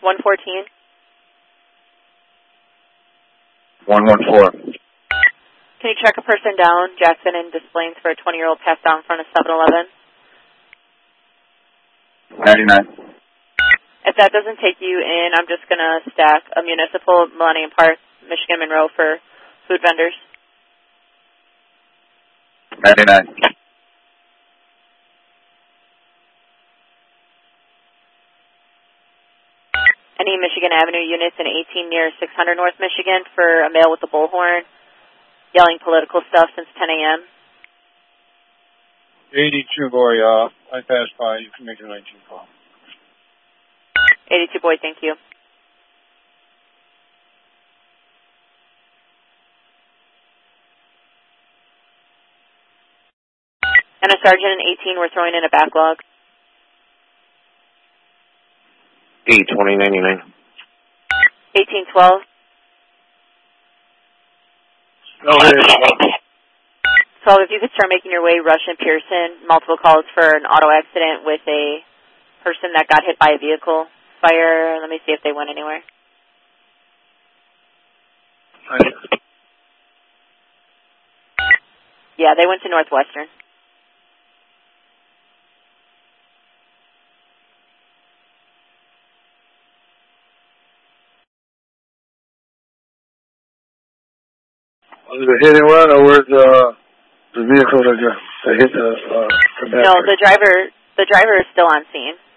114. 114. Can you track a person down, Jackson and Des Plaines, for a 20-year-old passed out in front of 7-Eleven? 99. If that doesn't take you in, I'm just going to stack a municipal, Millennium Park, Michigan Monroe for food vendors. 99. Any Michigan Avenue units in 18 near 600 North Michigan for a male with a bullhorn, yelling political stuff since 10 a.m.? 82 boy, I passed by. You can make your 19 call. 82 boy, thank you. And a sergeant in 18, we're throwing in a backlog. 82099. 1812. No, it is. So if you could start making your way, Rush and Pearson, multiple calls for an auto accident with a person that got hit by a vehicle. Fire, let me see if they went anywhere. Yeah, they went to Northwestern. Was it a hit and run, or was the vehicle that hit the No, the driver is still on scene.